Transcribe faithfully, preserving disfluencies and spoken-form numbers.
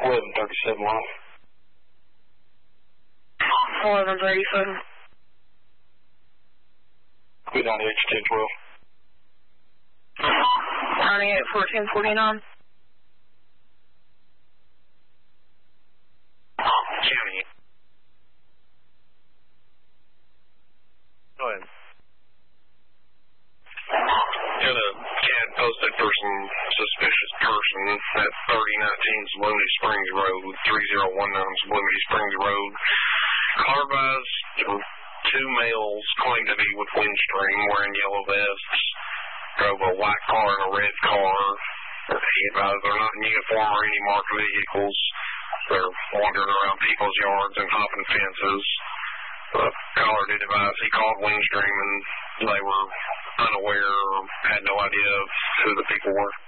eleven thirty-seven live. eleven thirty-seven. Good ninety-eight ten twelve. ninety-eight fourteen forty-nine. County. Go ahead. Got a CAD posted for some suspicious person at thirty nineteen Sublimity Springs Road, three zero one nine Sublimity Springs Road. Carvized, two males claimed to be with Windstream wearing yellow vests. Drove a white car and a red car. He advised they're not in uniform or any marked vehicles. They're wandering around people's yards and hopping fences. The caller did advise he called Windstream and they were unaware or had no idea of who the people were.